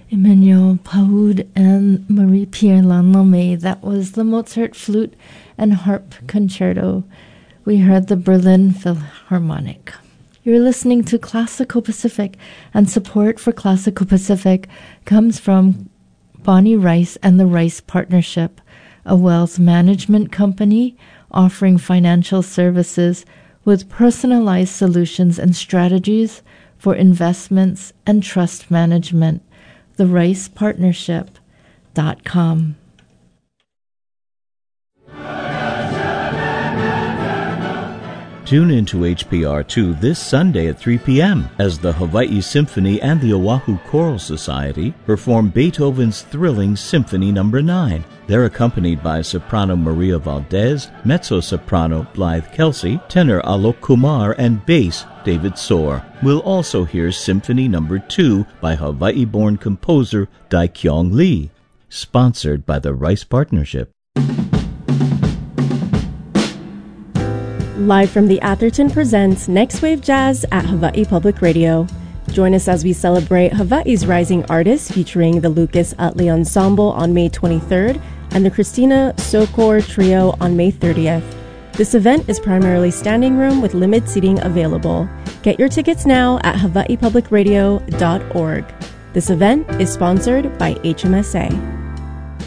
Emmanuel Paoud and Marie-Pierre Lanlame. That was the Mozart Flute and Harp Concerto. We heard the Berlin Philharmonic. You're listening to Classical Pacific, and support for Classical Pacific comes from Bonnie Rice and the Rice Partnership, a wealth management company offering financial services with personalized solutions and strategies for investments and trust management. TheRicePartnership.com. Tune into HPR2 this Sunday at 3 p.m. as the Hawaii Symphony and the Oahu Choral Society perform Beethoven's thrilling Symphony No. 9. They're accompanied by soprano Maria Valdez, mezzo-soprano Blythe Kelsey, tenor Alok Kumar, and bass David Soar. We'll also hear Symphony No. 2 by Hawaii-born composer Dae-Kyung Lee. Sponsored by the Rice Partnership. Live from the Atherton presents Next Wave Jazz at Hawaii Public Radio. Join us as we celebrate Hawaii's rising artists, featuring the Lucas Utley Ensemble on May 23rd and the Christina Sokor Trio on May 30th. This event is primarily standing room with limited seating available. Get your tickets now at hawaiipublicradio.org. This event is sponsored by HMSA.